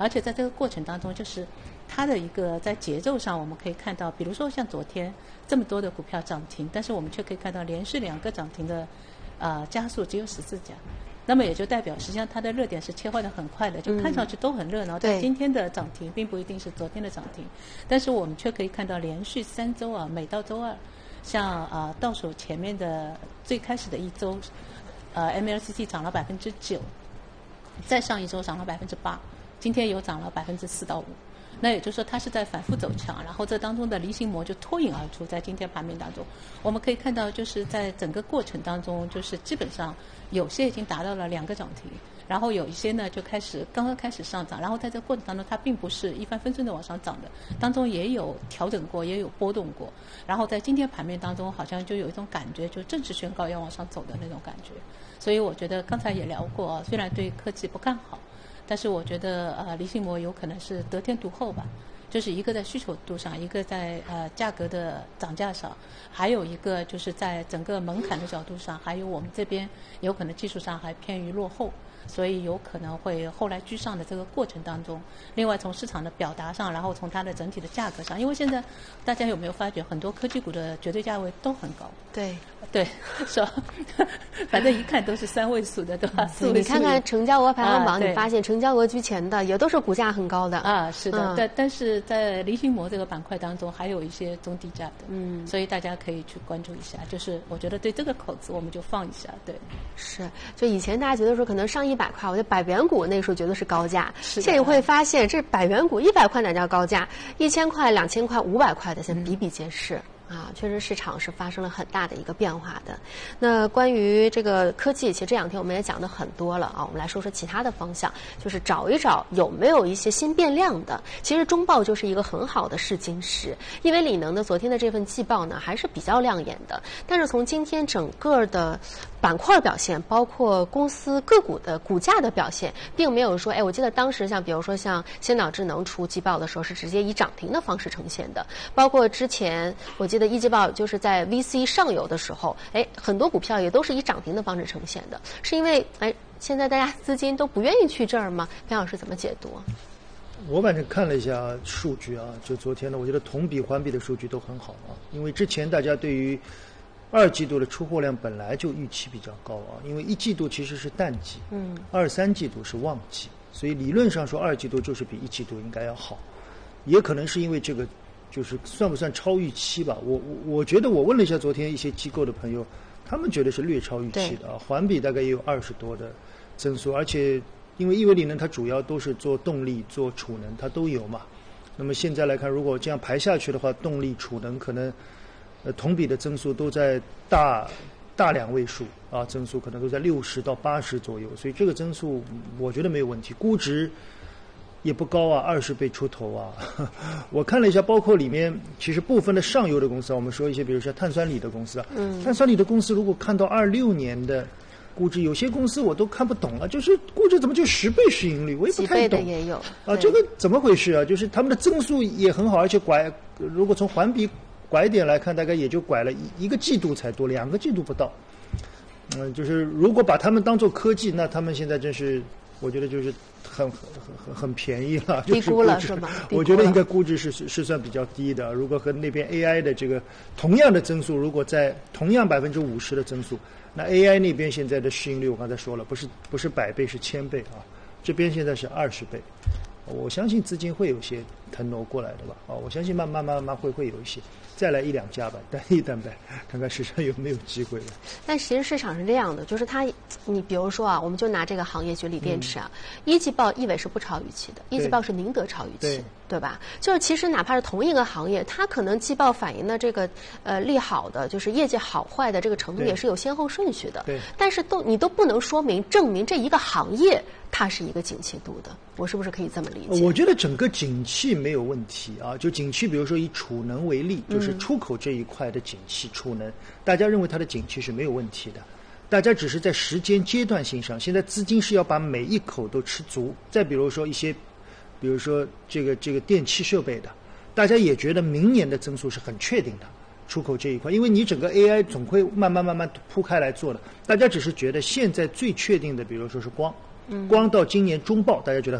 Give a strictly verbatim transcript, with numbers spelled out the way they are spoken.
而且在这个过程当中，就是它的一个在节奏上，我们可以看到，比如说像昨天这么多的股票涨停，但是我们却可以看到连续两个涨停的呃家数只有十四家。那么也就代表，实际上它的热点是切换的很快的，就看上去都很热闹。但今天的涨停并不一定是昨天的涨停，但是我们却可以看到连续三周啊，每到周二，像啊、呃、倒数前面的最开始的一周，呃 M L C C 涨了百分之九，再上一周涨了百分之八，今天有涨了百分之四到五。那也就是说，它是在反复走强，然后这当中的离心膜就脱颖而出，在今天盘面当中，我们可以看到，就是在整个过程当中，就是基本上有些已经达到了两个涨停，然后有一些呢就开始刚刚开始上涨，然后在这个过程当中，它并不是一帆风顺的往上涨的，当中也有调整过，也有波动过，然后在今天盘面当中，好像就有一种感觉，就正式宣告要往上走的那种感觉。所以我觉得刚才也聊过，虽然对科技不看好，但是我觉得呃离心膜有可能是得天独厚吧，就是一个在需求度上，一个在呃价格的涨价上，还有一个就是在整个门槛的角度上，还有我们这边有可能技术上还偏于落后，所以有可能会后来居上的这个过程当中。另外从市场的表达上，然后从它的整体的价格上，因为现在大家有没有发觉很多科技股的绝对价位都很高？ 对对，是吧？反正一看都是三位数的，对吧？四位数。 你看看成交额排行榜， 啊、 你发现成交额居前的也都是股价很高的啊，是的。 嗯、 但但是在离心膜这个板块当中，还有一些中低价的， 嗯， 所以大家可以去关注一下。就是我觉得对这个口子我们就放一下，对。 是，就以前大家觉得说可能上一百块，我觉得百元股那个时候觉得是高价， 是现在你会发现这百元股一百块哪叫高价，一千块、两千块、五百块的现在比比皆是。嗯啊，确实市场是发生了很大的一个变化的。那关于这个科技，其实这两天我们也讲的很多了啊。我们来说说其他的方向，就是找一找有没有一些新变量的。其实中报就是一个很好的试金石，因为李能的昨天的这份季报呢还是比较亮眼的。但是从今天整个的板块表现，包括公司个股的股价的表现，并没有说，哎，我记得当时像比如说像先导智能出季报的时候是直接以涨停的方式呈现的，包括之前我记得一季报就是在 V C 上游的时候，哎，很多股票也都是以涨停的方式呈现的，是因为哎现在大家资金都不愿意去这儿吗？裴老师怎么解读？ 我反正看了一下数据啊，就昨天呢，我觉得同比环比的数据都很好啊，因为之前大家对于二季度的出货量本来就预期比较高啊，因为一季度其实是淡季，嗯，二三季度是旺季，所以理论上说二季度就是比一季度应该要好，也可能是因为这个就是算不算超预期吧？我我我觉得我问了一下昨天一些机构的朋友，他们觉得是略超预期的啊，环比大概也有二十多的增速，而且因为亿维锂能它主要都是做动力、做储能，它都有嘛。那么现在来看，如果这样排下去的话，动力、储能可能呃同比的增速都在大大两位数啊，增速可能都在六十到八十左右，所以这个增速我觉得没有问题，估值也不高啊，二十倍出头啊。我看了一下，包括里面其实部分的上游的公司啊，我们说一些，比如说碳酸锂的公司啊，嗯，碳酸锂的公司如果看到二六年的估值，有些公司我都看不懂了，就是估值怎么就十倍市盈率，我也不太懂。 几倍的也有啊，这个怎么回事啊？就是他们的增速也很好，而且拐，如果从环比拐点来看，大概也就拐了一一个季度才多，两个季度不到。嗯，就是如果把他们当做科技，那他们现在真是。我觉得就是很很很很便宜了， 低估了是吗？ 我觉得应该估值是是是算比较低的。如果和那边 A I 的这个同样的增速，如果在同样百分之五十的增速，那 A I 那边现在的市盈率我刚才说了，不是不是百倍是千倍啊，这边现在是二十倍。我相信资金会有些腾挪过来的吧？啊，我相信慢慢慢慢会会有一些，再来一两家吧，单一单败，看看市场有没有机会的。 但其实市场是这样的，就是它，你比如说啊，我们就拿这个行业举锂电池啊，嗯、一季报亿纬是不超预期的，一季报是宁德超预期。对对吧？就是其实哪怕是同一个行业，它可能季报反映的这个呃利好的，就是业绩好坏的这个程度也是有先后顺序的。 对。 但是都你都不能说明证明这一个行业它是一个景气度的，我是不是可以这么理解？ 我觉得整个景气没有问题啊，就景气，比如说以储能为例，就是出口这一块的景气，嗯、储能，大家认为它的景气是没有问题的。大家只是在时间阶段性上，现在资金是要把每一口都吃足。再比如说一些。比如说这个这个电气设备的，大家也觉得明年的增速是很确定的，出口这一块，因为你整个 A I 总会慢慢慢慢铺开来做的。大家只是觉得现在最确定的，比如说是光，光到今年中报，大家觉得